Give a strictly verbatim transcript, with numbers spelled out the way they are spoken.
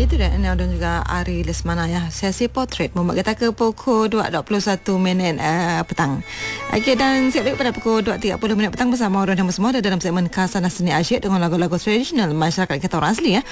Itu dia Anel dan juga Ari Lesmana ya. Sesi potret membuat kita ke pukul dua dua puluh satu minit uh, petang. Okey, dan siap lagi pada pukul dua tiga puluh minit petang bersama orang yang semua ada dalam segmen Khazanah Seni Asyik dengan lagu-lagu tradisional masyarakat kita orang asli ya.